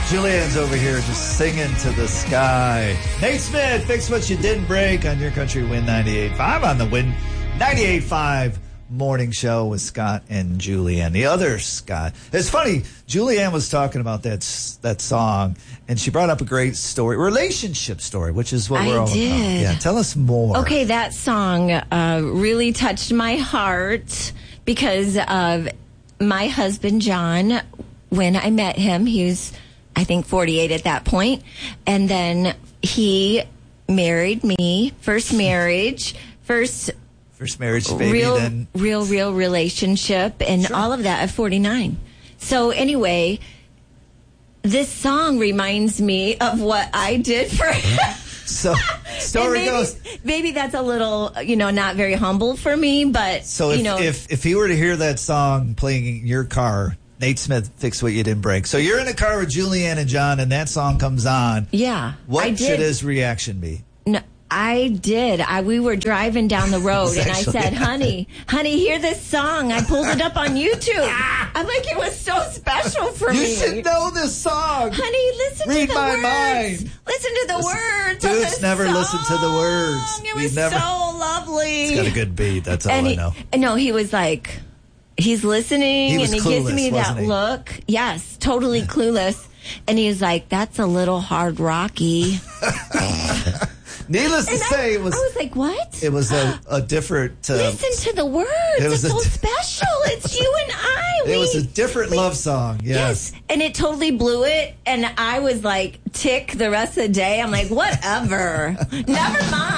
Julianne's over here just singing to the sky. Nate Smith, Fix What You Didn't Break on your country Win 98.5 on the Win 98.5 morning show with Scott and Julianne. The other Scott. It's funny, Julianne was talking about that song, and she brought up a great story, relationship story, which is what we're all about. Yeah, tell us more. Okay, that song really touched my heart because of my husband, John. When I met him, he was, I think, 48 at that point. And then he married me. First marriage, baby, then real relationship, and all of that at 49. So anyway, this song reminds me of what I did for him. So story goes. Maybe that's a little, not very humble for me, but so if he were to hear that song playing in your car, Nate Smith, Fix What You Didn't Break. So you're in a car with Julianne and John, and that song comes on. Yeah, what should his reaction be? No, I did. We were driving down the road, and I said, honey, hear this song. I pulled it up on YouTube. I'm like, it was so special for me. You should know this song. Honey, listen to the words. Mind. Listen to the words. Dudes never listen to the words. It was so lovely. It's got a good beat. That's all I know. No, he was like, he's listening, and he gives me that look. Yes, totally clueless. And he was like, that's a little hard rocky. Needless to say, it was... I was like, what? It was a different... Listen to the words. It's so special. It's you and I. It was a different love song. Yes. And it totally blew it. And I was like, tick the rest of the day. I'm like, whatever. Never mind.